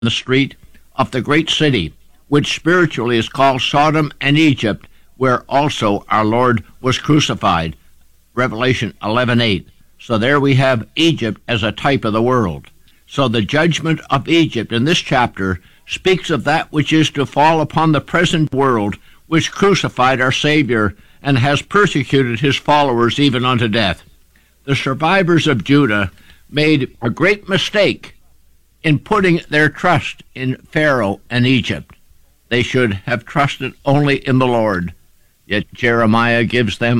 the street of the great city, which spiritually is called Sodom and Egypt, where also our Lord was crucified. Revelation 11:8. So there we have Egypt as a type of the world. So the judgment of Egypt in this chapter speaks of that which is to fall upon the present world, which crucified our Savior and has persecuted his followers even unto death. The survivors of Judah made a great mistake in putting their trust in Pharaoh and Egypt. They should have trusted only in the Lord. Yet Jeremiah gives them